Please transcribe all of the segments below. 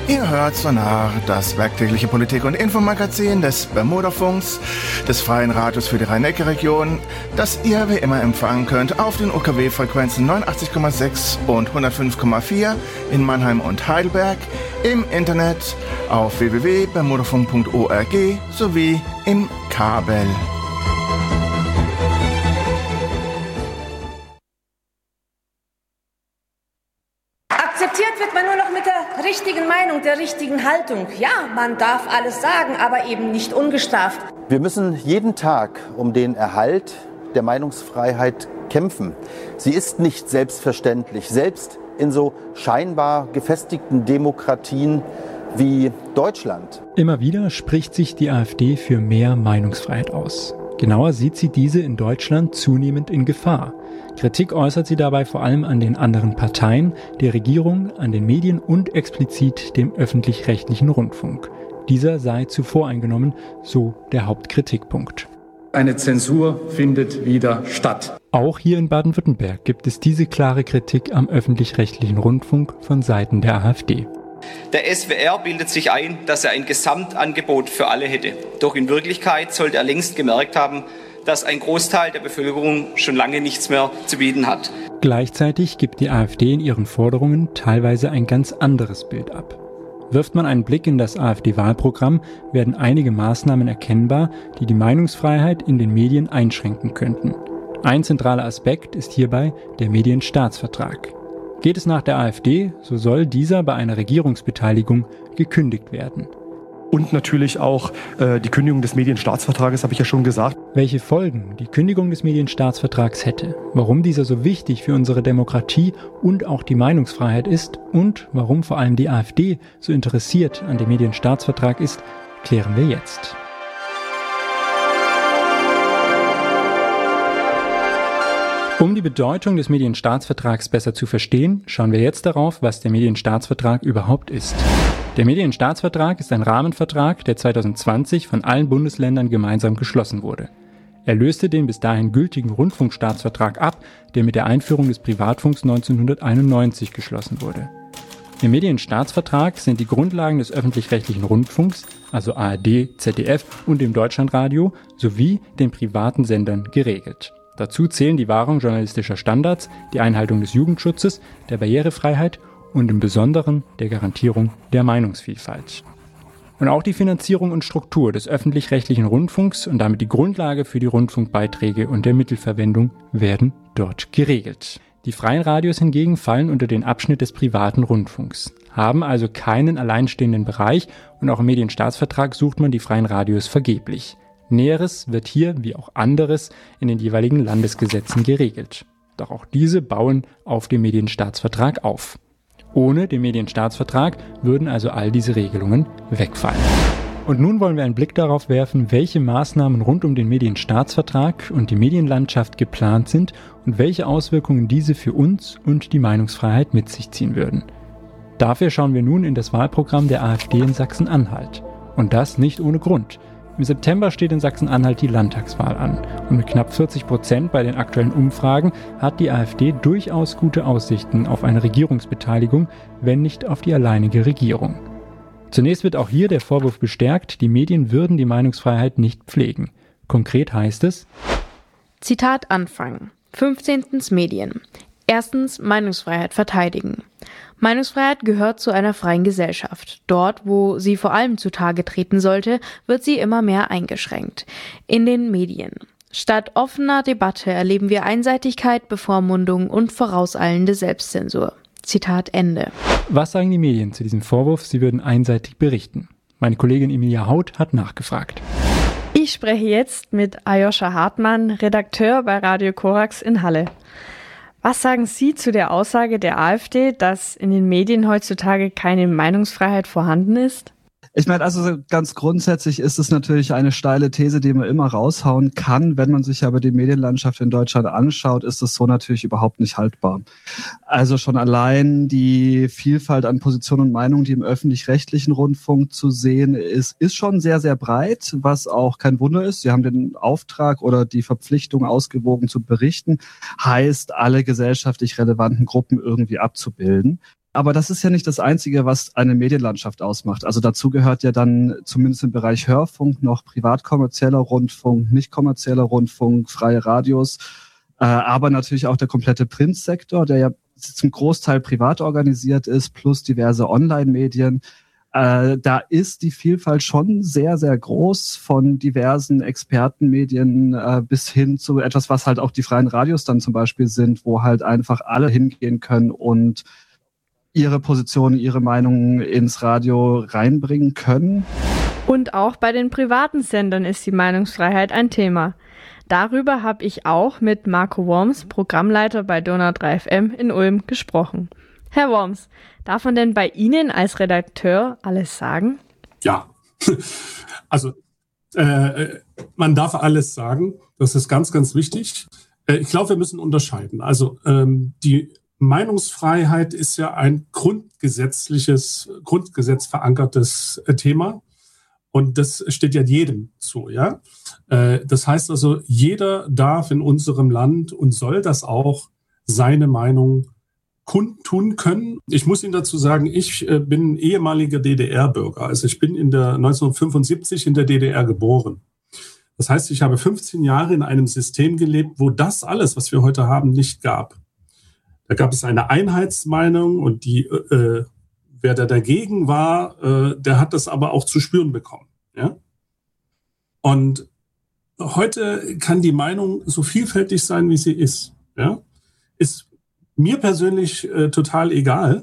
Ihr hört Sonar, das werktägliche Politik- und Infomagazin des Bermudafunks, des Freien Radios für die Rhein-Neckar-Region, das ihr wie immer empfangen könnt auf den UKW-Frequenzen 89,6 und 105,4 in Mannheim und Heidelberg, im Internet auf www.bermudafunk.org sowie im Kabel. Akzeptiert wird man nur noch mit der richtigen Meinung, der richtigen Haltung. Ja, man darf alles sagen, aber eben nicht ungestraft. Wir müssen jeden Tag um den Erhalt der Meinungsfreiheit kämpfen. Sie ist nicht selbstverständlich, selbst in so scheinbar gefestigten Demokratien wie Deutschland. Immer wieder spricht sich die AfD für mehr Meinungsfreiheit aus. Genauer sieht sie diese in Deutschland zunehmend in Gefahr. Kritik äußert sie dabei vor allem an den anderen Parteien, der Regierung, an den Medien und explizit dem öffentlich-rechtlichen Rundfunk. Dieser sei zu voreingenommen, so der Hauptkritikpunkt. Eine Zensur findet wieder statt. Auch hier in Baden-Württemberg gibt es diese klare Kritik am öffentlich-rechtlichen Rundfunk von Seiten der AfD. Der SWR bildet sich ein, dass er ein Gesamtangebot für alle hätte. Doch in Wirklichkeit sollte er längst gemerkt haben, dass ein Großteil der Bevölkerung schon lange nichts mehr zu bieten hat. Gleichzeitig gibt die AfD in ihren Forderungen teilweise ein ganz anderes Bild ab. Wirft man einen Blick in das AfD-Wahlprogramm, werden einige Maßnahmen erkennbar, die die Meinungsfreiheit in den Medien einschränken könnten. Ein zentraler Aspekt ist hierbei der Medienstaatsvertrag. Geht es nach der AfD, so soll dieser bei einer Regierungsbeteiligung gekündigt werden. Und natürlich auch die Kündigung des Medienstaatsvertrages, habe ich ja schon gesagt. Welche Folgen die Kündigung des Medienstaatsvertrags hätte, warum dieser so wichtig für unsere Demokratie und auch die Meinungsfreiheit ist und warum vor allem die AfD so interessiert an dem Medienstaatsvertrag ist, klären wir jetzt. Um die Bedeutung des Medienstaatsvertrags besser zu verstehen, schauen wir jetzt darauf, was der Medienstaatsvertrag überhaupt ist. Der Medienstaatsvertrag ist ein Rahmenvertrag, der 2020 von allen Bundesländern gemeinsam geschlossen wurde. Er löste den bis dahin gültigen Rundfunkstaatsvertrag ab, der mit der Einführung des Privatfunks 1991 geschlossen wurde. Im Medienstaatsvertrag sind die Grundlagen des öffentlich-rechtlichen Rundfunks, also ARD, ZDF und dem Deutschlandradio, sowie den privaten Sendern geregelt. Dazu zählen die Wahrung journalistischer Standards, die Einhaltung des Jugendschutzes, der Barrierefreiheit und im Besonderen der Garantierung der Meinungsvielfalt. Und auch die Finanzierung und Struktur des öffentlich-rechtlichen Rundfunks und damit die Grundlage für die Rundfunkbeiträge und der Mittelverwendung werden dort geregelt. Die freien Radios hingegen fallen unter den Abschnitt des privaten Rundfunks, haben also keinen alleinstehenden Bereich und auch im Medienstaatsvertrag sucht man die freien Radios vergeblich. Näheres wird hier, wie auch anderes, in den jeweiligen Landesgesetzen geregelt. Doch auch diese bauen auf dem Medienstaatsvertrag auf. Ohne den Medienstaatsvertrag würden also all diese Regelungen wegfallen. Und nun wollen wir einen Blick darauf werfen, welche Maßnahmen rund um den Medienstaatsvertrag und die Medienlandschaft geplant sind und welche Auswirkungen diese für uns und die Meinungsfreiheit mit sich ziehen würden. Dafür schauen wir nun in das Wahlprogramm der AfD in Sachsen-Anhalt. Und das nicht ohne Grund. Im September steht in Sachsen-Anhalt die Landtagswahl an und mit knapp 40% bei den aktuellen Umfragen hat die AfD durchaus gute Aussichten auf eine Regierungsbeteiligung, wenn nicht auf die alleinige Regierung. Zunächst wird auch hier der Vorwurf bestärkt, die Medien würden die Meinungsfreiheit nicht pflegen. Konkret heißt es: Zitat Anfang. 15. Medien. Erstens Meinungsfreiheit verteidigen. Meinungsfreiheit gehört zu einer freien Gesellschaft. Dort, wo sie vor allem zutage treten sollte, wird sie immer mehr eingeschränkt. In den Medien. Statt offener Debatte erleben wir Einseitigkeit, Bevormundung und vorauseilende Selbstzensur. Zitat Ende. Was sagen die Medien zu diesem Vorwurf, sie würden einseitig berichten? Meine Kollegin Emilia Haut hat nachgefragt. Ich spreche jetzt mit Ayosha Hartmann, Redakteur bei Radio Korax in Halle. Was sagen Sie zu der Aussage der AfD, dass in den Medien heutzutage keine Meinungsfreiheit vorhanden ist? Ich meine, also ganz grundsätzlich ist es natürlich eine steile These, die man immer raushauen kann. Wenn man sich aber die Medienlandschaft in Deutschland anschaut, ist es so natürlich überhaupt nicht haltbar. Also schon allein die Vielfalt an Positionen und Meinungen, die im öffentlich-rechtlichen Rundfunk zu sehen ist schon sehr, sehr breit, was auch kein Wunder ist. Sie haben den Auftrag oder die Verpflichtung, ausgewogen zu berichten, heißt, alle gesellschaftlich relevanten Gruppen irgendwie abzubilden. Aber das ist ja nicht das Einzige, was eine Medienlandschaft ausmacht. Also dazu gehört ja dann zumindest im Bereich Hörfunk noch privat-kommerzieller Rundfunk, nicht kommerzieller Rundfunk, freie Radios, aber natürlich auch der komplette Printsektor, der ja zum Großteil privat organisiert ist, plus diverse Online-Medien. Da ist die Vielfalt schon sehr, sehr groß, von diversen Expertenmedien bis hin zu etwas, was halt auch die freien Radios dann zum Beispiel sind, wo halt einfach alle hingehen können und ihre Position, ihre Meinung ins Radio reinbringen können. Und auch bei den privaten Sendern ist die Meinungsfreiheit ein Thema. Darüber habe ich auch mit Marco Worms, Programmleiter bei Donau 3 FM in Ulm, gesprochen. Herr Worms, darf man denn bei Ihnen als Redakteur alles sagen? Ja, also man darf alles sagen. Das ist ganz, ganz wichtig. Ich glaube, wir müssen unterscheiden. Also die Meinungsfreiheit ist ja ein Grundgesetz verankertes Thema. Und das steht ja jedem zu, ja. Das heißt also, jeder darf in unserem Land und soll das auch seine Meinung kundtun können. Ich muss Ihnen dazu sagen, ich bin ehemaliger DDR-Bürger. Also ich bin 1975 in der DDR geboren. Das heißt, ich habe 15 Jahre in einem System gelebt, wo das alles, was wir heute haben, nicht gab. Da gab es eine Einheitsmeinung und wer da dagegen war, der hat das aber auch zu spüren bekommen. Ja? Und heute kann die Meinung so vielfältig sein, wie sie ist. Ja? Ist mir persönlich total egal.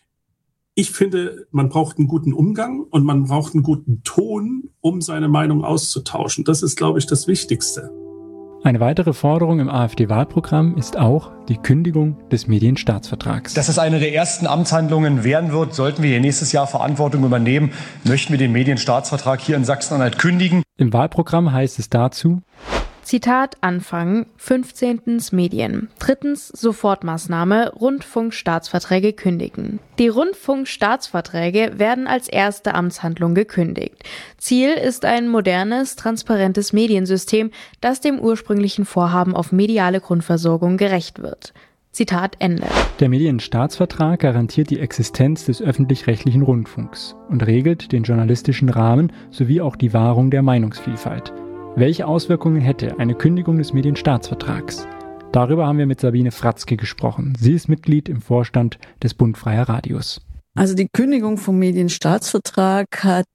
Ich finde, man braucht einen guten Umgang und man braucht einen guten Ton, um seine Meinung auszutauschen. Das ist, glaube ich, das Wichtigste. Eine weitere Forderung im AfD-Wahlprogramm ist auch die Kündigung des Medienstaatsvertrags. Dass es eine der ersten Amtshandlungen werden wird, sollten wir hier nächstes Jahr Verantwortung übernehmen, möchten wir den Medienstaatsvertrag hier in Sachsen-Anhalt kündigen. Im Wahlprogramm heißt es dazu: Zitat Anfang, 15. Medien. 3. Sofortmaßnahme, Rundfunkstaatsverträge kündigen. Die Rundfunkstaatsverträge werden als erste Amtshandlung gekündigt. Ziel ist ein modernes, transparentes Mediensystem, das dem ursprünglichen Vorhaben auf mediale Grundversorgung gerecht wird. Zitat Ende. Der Medienstaatsvertrag garantiert die Existenz des öffentlich-rechtlichen Rundfunks und regelt den journalistischen Rahmen sowie auch die Wahrung der Meinungsvielfalt. Welche Auswirkungen hätte eine Kündigung des Medienstaatsvertrags? Darüber haben wir mit Sabine Fratzke gesprochen. Sie ist Mitglied im Vorstand des Bund Freier Radios. Also die Kündigung vom Medienstaatsvertrag hat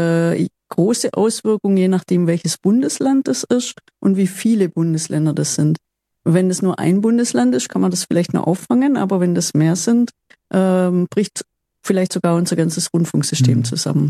große Auswirkungen, je nachdem welches Bundesland das ist und wie viele Bundesländer das sind. Wenn es nur ein Bundesland ist, kann man das vielleicht noch auffangen, aber wenn das mehr sind, bricht vielleicht sogar unser ganzes Rundfunksystem zusammen.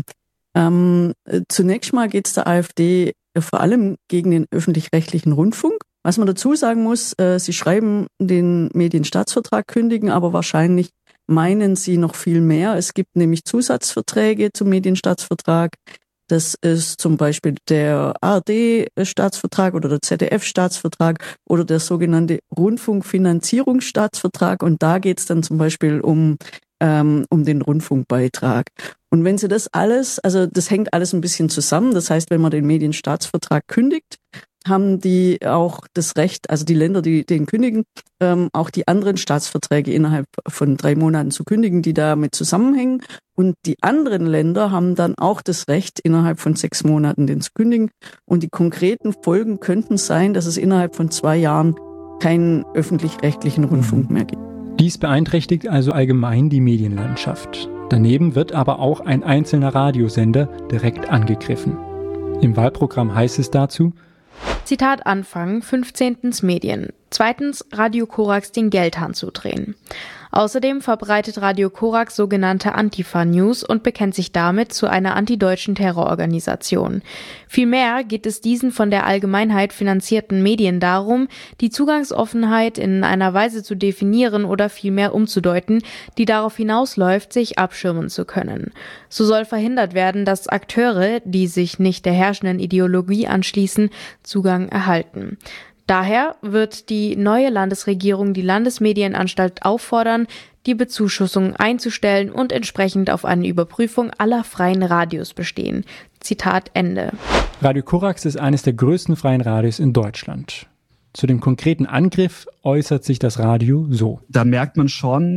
Zunächst mal geht es der AfD vor allem gegen den öffentlich-rechtlichen Rundfunk. Was man dazu sagen muss, sie schreiben den Medienstaatsvertrag kündigen, aber wahrscheinlich meinen sie noch viel mehr. Es gibt nämlich Zusatzverträge zum Medienstaatsvertrag. Das ist zum Beispiel der ARD-Staatsvertrag oder der ZDF-Staatsvertrag oder der sogenannte Rundfunkfinanzierungsstaatsvertrag. Und da geht es dann zum Beispiel um den Rundfunkbeitrag. Und wenn sie das alles, also das hängt alles ein bisschen zusammen. Das heißt, wenn man den Medienstaatsvertrag kündigt, haben die auch das Recht, also die Länder, die den kündigen, auch die anderen Staatsverträge innerhalb von 3 Monaten zu kündigen, die damit zusammenhängen. Und die anderen Länder haben dann auch das Recht, innerhalb von 6 Monaten den zu kündigen. Und die konkreten Folgen könnten sein, dass es innerhalb von 2 Jahren keinen öffentlich-rechtlichen Rundfunk mehr gibt. Dies beeinträchtigt also allgemein die Medienlandschaft. Daneben wird aber auch ein einzelner Radiosender direkt angegriffen. Im Wahlprogramm heißt es dazu: Zitat Anfang, 15. Medien. 2. Radio Korax den Geldhahn zudrehen. Außerdem verbreitet Radio Korax sogenannte Antifa-News und bekennt sich damit zu einer antideutschen Terrororganisation. Vielmehr geht es diesen von der Allgemeinheit finanzierten Medien darum, die Zugangsoffenheit in einer Weise zu definieren oder vielmehr umzudeuten, die darauf hinausläuft, sich abschirmen zu können. So soll verhindert werden, dass Akteure, die sich nicht der herrschenden Ideologie anschließen, Zugang erhalten. Daher wird die neue Landesregierung die Landesmedienanstalt auffordern, die Bezuschussung einzustellen und entsprechend auf eine Überprüfung aller freien Radios bestehen. Zitat Ende. Radio Korax ist eines der größten freien Radios in Deutschland. Zu dem konkreten Angriff äußert sich das Radio so. Da merkt man schon,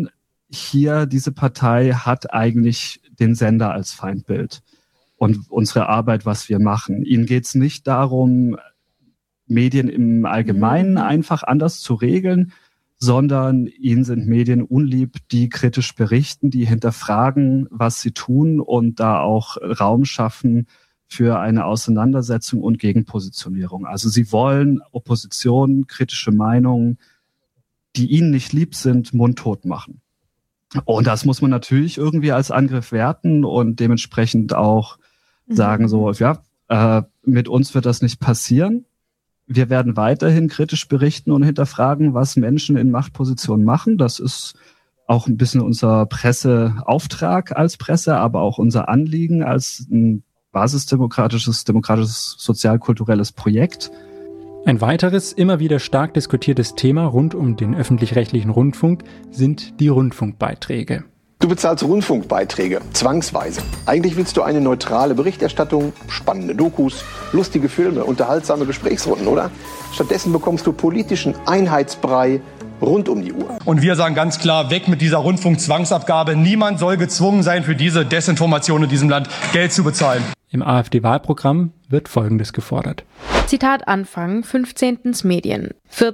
hier, diese Partei hat eigentlich den Sender als Feindbild und unsere Arbeit, was wir machen. Ihnen geht es nicht darum, Medien im Allgemeinen einfach anders zu regeln, sondern ihnen sind Medien unlieb, die kritisch berichten, die hinterfragen, was sie tun und da auch Raum schaffen für eine Auseinandersetzung und Gegenpositionierung. Also sie wollen Opposition, kritische Meinungen, die ihnen nicht lieb sind, mundtot machen. Und das muss man natürlich irgendwie als Angriff werten und dementsprechend auch sagen so, mit uns wird das nicht passieren. Wir werden weiterhin kritisch berichten und hinterfragen, was Menschen in Machtpositionen machen. Das ist auch ein bisschen unser Presseauftrag als Presse, aber auch unser Anliegen als ein basisdemokratisches, sozialkulturelles Projekt. Ein weiteres, immer wieder stark diskutiertes Thema rund um den öffentlich-rechtlichen Rundfunk sind die Rundfunkbeiträge. Du bezahlst Rundfunkbeiträge, zwangsweise. Eigentlich willst du eine neutrale Berichterstattung, spannende Dokus, lustige Filme, unterhaltsame Gesprächsrunden, oder? Stattdessen bekommst du politischen Einheitsbrei rund um die Uhr. Und wir sagen ganz klar, weg mit dieser Rundfunkzwangsabgabe. Niemand soll gezwungen sein, für diese Desinformation in diesem Land Geld zu bezahlen. Im AfD-Wahlprogramm wird Folgendes gefordert. Zitat Anfang, 15. Medien. 4.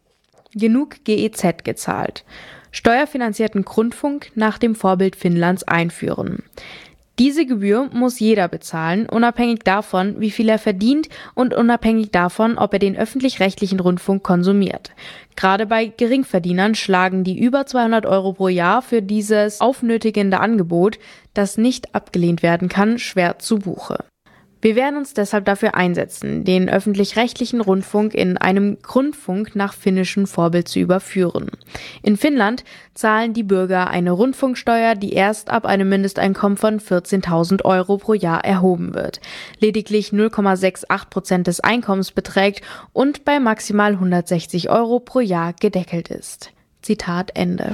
Genug GEZ gezahlt. Steuerfinanzierten Grundfunk nach dem Vorbild Finnlands einführen. Diese Gebühr muss jeder bezahlen, unabhängig davon, wie viel er verdient und unabhängig davon, ob er den öffentlich-rechtlichen Rundfunk konsumiert. Gerade bei Geringverdienern schlagen die über 200 € pro Jahr für dieses aufnötigende Angebot, das nicht abgelehnt werden kann, schwer zu Buche. Wir werden uns deshalb dafür einsetzen, den öffentlich-rechtlichen Rundfunk in einem Grundfunk nach finnischem Vorbild zu überführen. In Finnland zahlen die Bürger eine Rundfunksteuer, die erst ab einem Mindesteinkommen von 14.000 € pro Jahr erhoben wird, lediglich 0,68% des Einkommens beträgt und bei maximal 160 € pro Jahr gedeckelt ist. Zitat Ende.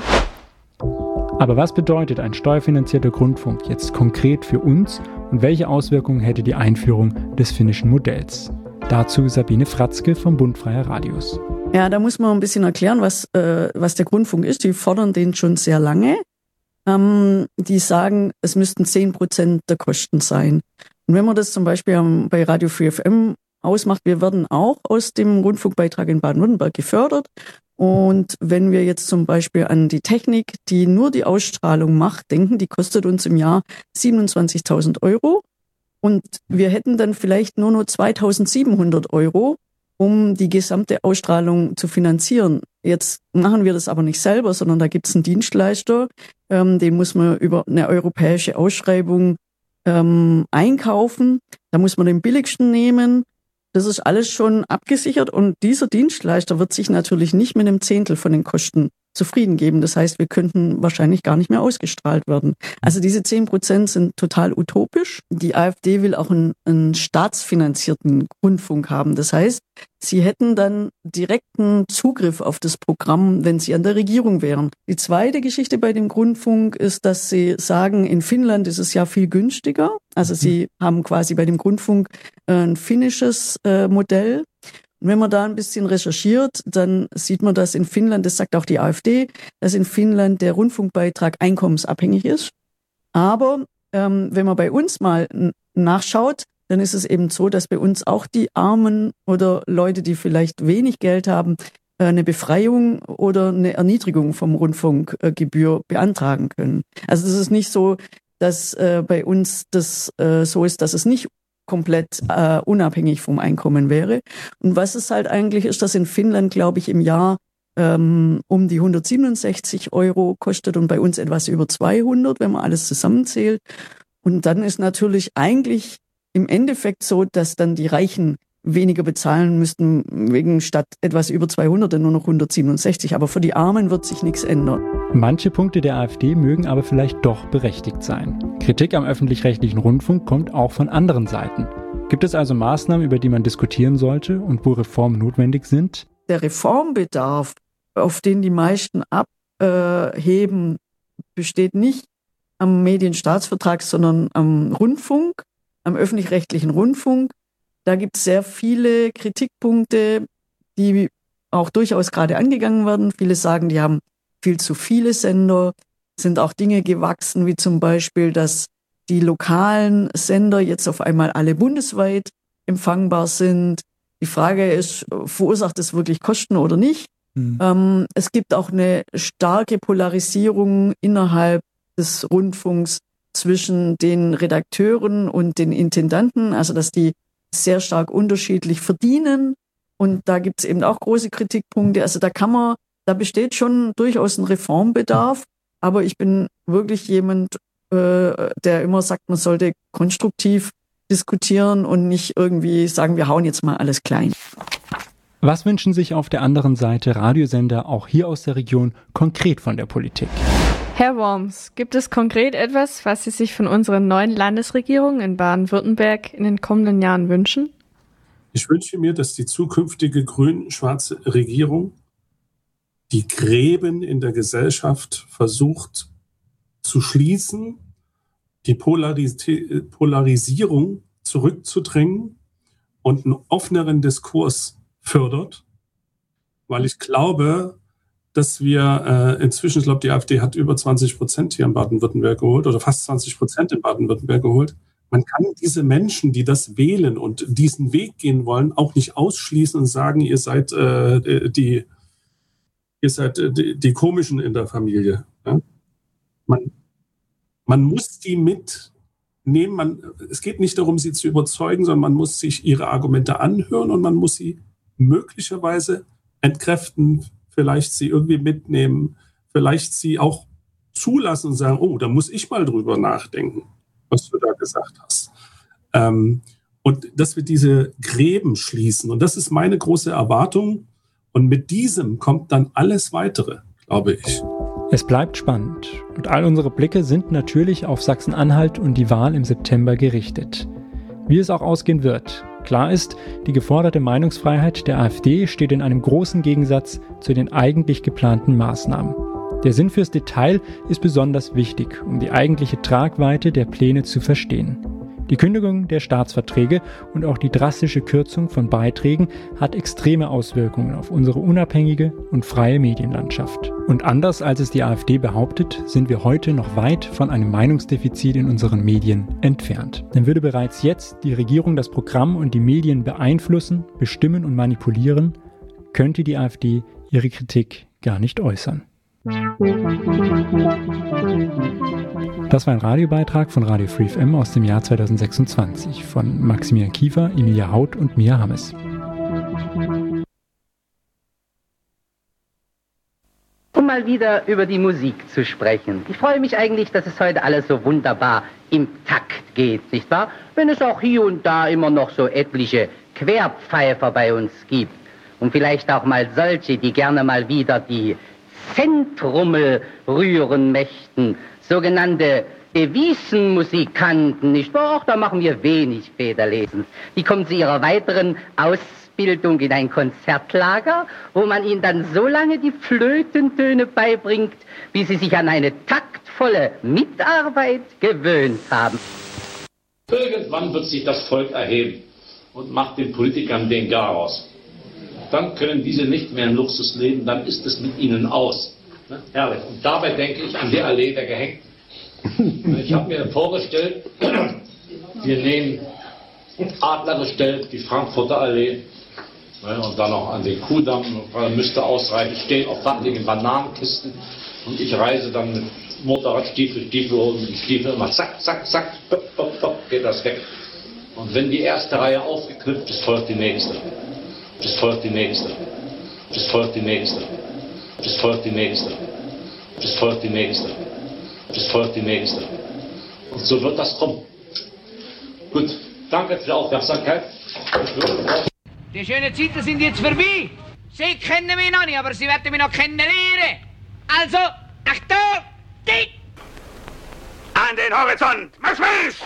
Aber was bedeutet ein steuerfinanzierter Grundfunk jetzt konkret für uns und welche Auswirkungen hätte die Einführung des finnischen Modells? Dazu Sabine Fratzke vom Bund Freier Radios. Ja, da muss man ein bisschen erklären, was der Grundfunk ist. Die fordern den schon sehr lange. Die sagen, es müssten 10% der Kosten sein. Und wenn man das zum Beispiel bei Radio Free FM ausmacht, wir werden auch aus dem Rundfunkbeitrag in Baden-Württemberg gefördert. Und wenn wir jetzt zum Beispiel an die Technik, die nur die Ausstrahlung macht, denken, die kostet uns im Jahr 27.000 €. Und wir hätten dann vielleicht nur noch 2.700 €, um die gesamte Ausstrahlung zu finanzieren. Jetzt machen wir das aber nicht selber, sondern da gibt es einen Dienstleister, den muss man über eine europäische Ausschreibung einkaufen. Da muss man den billigsten nehmen. Das ist alles schon abgesichert und dieser Dienstleister wird sich natürlich nicht mit einem Zehntel von den Kosten zufrieden geben. Das heißt, wir könnten wahrscheinlich gar nicht mehr ausgestrahlt werden. Also diese 10% sind total utopisch. Die AfD will auch einen staatsfinanzierten Rundfunk haben. Das heißt, sie hätten dann direkten Zugriff auf das Programm, wenn sie an der Regierung wären. Die zweite Geschichte bei dem Grundfunk ist, dass sie sagen, in Finnland ist es ja viel günstiger. Also sie haben quasi bei dem Grundfunk ein finnisches Modell. Und wenn man da ein bisschen recherchiert, dann sieht man, dass in Finnland, das sagt auch die AfD, dass in Finnland der Rundfunkbeitrag einkommensabhängig ist. Aber wenn man bei uns mal nachschaut, dann ist es eben so, dass bei uns auch die Armen oder Leute, die vielleicht wenig Geld haben, eine Befreiung oder eine Erniedrigung vom Rundfunkgebühr beantragen können. Also das ist nicht so, dass bei uns das so ist, dass es nicht komplett unabhängig vom Einkommen wäre. Und was es halt eigentlich ist, dass in Finnland, glaube ich, im Jahr um die 167 € kostet und bei uns etwas über 200, wenn man alles zusammenzählt. Und dann ist natürlich eigentlich im Endeffekt so, dass dann die Reichen weniger bezahlen müssten, wegen statt etwas über 200 dann nur noch 167. Aber für die Armen wird sich nichts ändern. Manche Punkte der AfD mögen aber vielleicht doch berechtigt sein. Kritik am öffentlich-rechtlichen Rundfunk kommt auch von anderen Seiten. Gibt es also Maßnahmen, über die man diskutieren sollte und wo Reformen notwendig sind? Der Reformbedarf, auf den die meisten abheben, besteht nicht am Medienstaatsvertrag, sondern am Rundfunk, am öffentlich-rechtlichen Rundfunk. Da gibt es sehr viele Kritikpunkte, die auch durchaus gerade angegangen werden. Viele sagen, die haben viel zu viele Sender. sind auch Dinge gewachsen, wie zum Beispiel, dass die lokalen Sender jetzt auf einmal alle bundesweit empfangbar sind. Die Frage ist, verursacht es wirklich Kosten oder nicht? Es gibt auch eine starke Polarisierung innerhalb des Rundfunks zwischen den Redakteuren und den Intendanten, also dass die sehr stark unterschiedlich verdienen. Und da gibt es eben auch große Kritikpunkte. Also da besteht schon durchaus ein Reformbedarf. Aber ich bin wirklich jemand, der immer sagt, man sollte konstruktiv diskutieren und nicht irgendwie sagen, wir hauen jetzt mal alles klein. Was wünschen sich auf der anderen Seite Radiosender auch hier aus der Region konkret von der Politik? Herr Worms, gibt es konkret etwas, was Sie sich von unserer neuen Landesregierung in Baden-Württemberg in den kommenden Jahren wünschen? Ich wünsche mir, dass die zukünftige grün-schwarze Regierung die Gräben in der Gesellschaft versucht zu schließen, die Polarisierung zurückzudrängen und einen offeneren Diskurs fördert, weil ich glaube, dass wir inzwischen, ich glaube, die AfD hat über 20% hier in Baden-Württemberg geholt oder fast 20% in Baden-Württemberg geholt. Man kann diese Menschen, die das wählen und diesen Weg gehen wollen, auch nicht ausschließen und sagen, ihr seid die Komischen in der Familie. Ja? Man muss die mitnehmen. Es geht nicht darum, sie zu überzeugen, sondern man muss sich ihre Argumente anhören und man muss sie möglicherweise entkräften, vielleicht sie irgendwie mitnehmen, vielleicht sie auch zulassen und sagen, oh, da muss ich mal drüber nachdenken, was du da gesagt hast. Und dass wir diese Gräben schließen. Und das ist meine große Erwartung. Und mit diesem kommt dann alles Weitere, glaube ich. Es bleibt spannend. Und all unsere Blicke sind natürlich auf Sachsen-Anhalt und die Wahl im September gerichtet. Wie es auch ausgehen wird. Klar ist, die geforderte Meinungsfreiheit der AfD steht in einem großen Gegensatz zu den eigentlich geplanten Maßnahmen. Der Sinn fürs Detail ist besonders wichtig, um die eigentliche Tragweite der Pläne zu verstehen. Die Kündigung der Staatsverträge und auch die drastische Kürzung von Beiträgen hat extreme Auswirkungen auf unsere unabhängige und freie Medienlandschaft. Und anders als es die AfD behauptet, sind wir heute noch weit von einem Meinungsdefizit in unseren Medien entfernt. Denn würde bereits jetzt die Regierung das Programm und die Medien beeinflussen, bestimmen und manipulieren, könnte die AfD ihre Kritik gar nicht äußern. Das war ein Radiobeitrag von Radio Free FM aus dem Jahr 2026 von Maximilian Kiefer, Emilia Haut und Mia Hammes. Um mal wieder über die Musik zu sprechen. Ich freue mich eigentlich, dass es heute alles so wunderbar im Takt geht, nicht wahr? Wenn es auch hier und da immer noch so etliche Querpfeifer bei uns gibt. Und vielleicht auch mal solche, die gerne mal wieder die Zentrummel rühren möchten, sogenannte Devisenmusikanten, nicht wahr? Auch da machen wir wenig Federlesen. Die kommen zu ihrer weiteren Ausbildung in ein Konzertlager, wo man ihnen dann so lange die Flötentöne beibringt, bis sie sich an eine taktvolle Mitarbeit gewöhnt haben. Irgendwann wird sich das Volk erheben und macht den Politikern den Garaus. Dann können diese nicht mehr in Luxus leben, dann ist es mit ihnen aus. Ne? Herrlich. Und dabei denke ich an die Allee der Gehängten. Ich habe mir vorgestellt, wir nehmen Adler gestellt, die Frankfurter Allee, ne, und dann noch an den Kuhdamm, müsste ausreichen, stehen auf wackeligen Bananenkisten und ich reise dann mit Motorradstiefel und mit Stiefel immer zack, zack, zack, pop, pop, pop, geht das weg. Und wenn die erste Reihe aufgeknüpft ist, folgt die nächste. Das folgt die nächste. Das folgt die nächste. Das folgt die nächste. Das folgt die nächste. Das folgt die nächste. Und so wird das kommen. Gut, danke für die Aufmerksamkeit. Die schönen Zeiten sind jetzt vorbei. Sie kennen mich noch nicht, aber Sie werden mich noch kennenlernen. Also, Achtung, dick! An den Horizont, Marsch, Marsch!